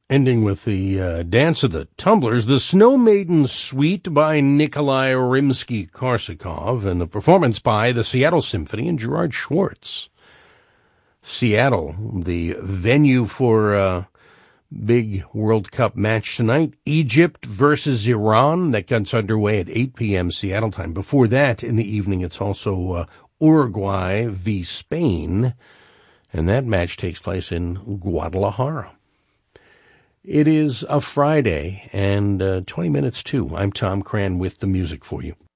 Ending with the Dance of the Tumblers, the Snow Maiden Suite by Nikolai Rimsky-Korsakov, and the performance by the Seattle Symphony and Gerard Schwartz. Seattle, the venue for a big World Cup match tonight. Egypt versus Iran. That gets underway at 8 p.m. Seattle time. Before that, in the evening, it's also Uruguay v. Spain, and that match takes place in Guadalajara. It is a Friday, and 20 minutes to. I'm Tom Cran with the music for you.